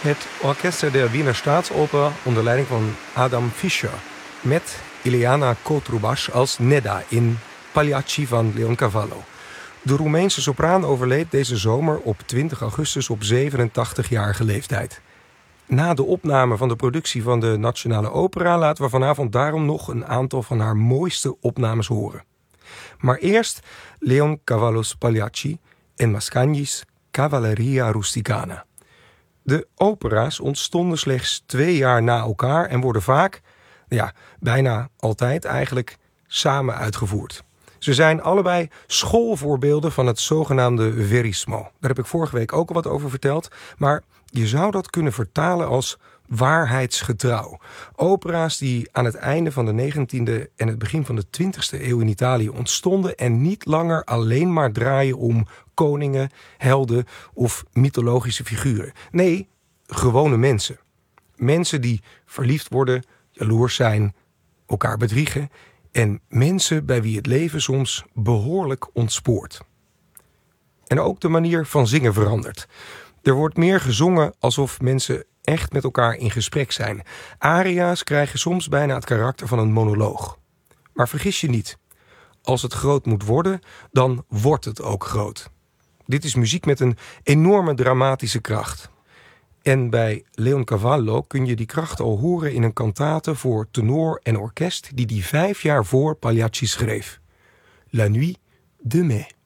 Het orkester der Wiener Staatsoper onder leiding van Adam Fischer met Ileana Cotrubas als Nedda in Pagliacci van Leoncavallo. De Roemeense sopraan overleed deze zomer op 20 augustus op 87-jarige leeftijd. Na de opname van de productie van de Nationale Opera laten we vanavond daarom nog een aantal van haar mooiste opnames horen. Maar eerst Leoncavallo's Pagliacci en Mascagni's Cavalleria Rusticana. De opera's ontstonden slechts 2 jaar na elkaar en worden vaak, bijna altijd eigenlijk, samen uitgevoerd. Ze zijn allebei schoolvoorbeelden van het zogenaamde verismo. Daar heb ik vorige week ook al wat over verteld, maar je zou dat kunnen vertalen als waarheidsgetrouw. Opera's die aan het einde van de 19e en het begin van de 20e eeuw in Italië ontstonden en niet langer alleen maar draaien om koningen, helden of mythologische figuren. Nee, gewone mensen. Mensen die verliefd worden, jaloers zijn, elkaar bedriegen en mensen bij wie het leven soms behoorlijk ontspoort. En ook de manier van zingen verandert. Er wordt meer gezongen alsof mensen echt met elkaar in gesprek zijn. Aria's krijgen soms bijna het karakter van een monoloog. Maar vergis je niet, als het groot moet worden, dan wordt het ook groot. Dit is muziek met een enorme dramatische kracht. En bij Leoncavallo kun je die kracht al horen in een kantate voor tenor en orkest die 5 jaar voor Pagliacci schreef. La Nuit de Mai.